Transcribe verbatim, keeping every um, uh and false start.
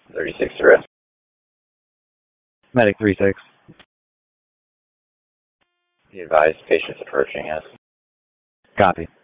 thirty-six to rest. Medic three six. The advised patient's approaching us. Copy.